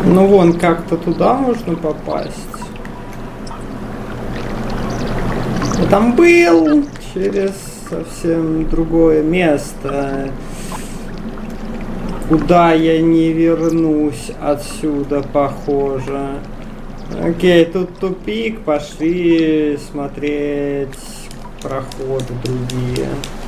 Ну вон как-то туда можно попасть. Я там был через совсем другое место, куда я не вернусь отсюда, похоже. Окей, тут тупик, пошли смотреть проходы другие.